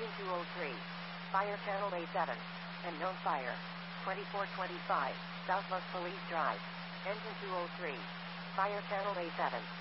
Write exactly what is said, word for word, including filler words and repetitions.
Engine two oh three. Fire channel A seven. And known fire. twenty-four twenty-five. Southwest Police Drive. Engine two oh three. Fire channel A seven.